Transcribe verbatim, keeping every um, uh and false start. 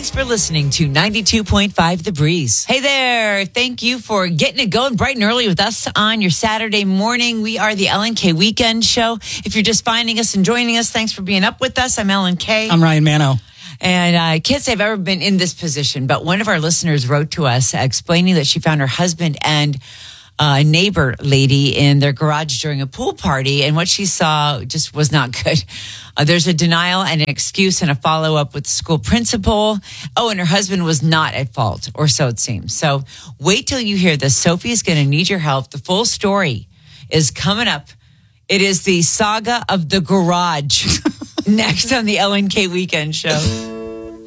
Thanks for listening to ninety-two point five The Breeze. Hey there. Thank you for getting it going bright and early with us on your Saturday morning. We are the Ellen K Weekend Show. If you're just finding us and joining us, thanks for being up with us. I'm Ellen K. I'm Ryan Mano. And I can't say I've ever been in this position, but one of our listeners wrote to us explaining that she found her husband and a neighbor lady in their garage during a pool party, and what she saw just was not good. Uh, there's a denial and an excuse and a follow-up with the school principal. Oh, and her husband was not at fault, or so it seems. So wait till you hear this. Sophie's going to need your help. The full story is coming up. It is the saga of the garage next on the Ellen K Weekend Show.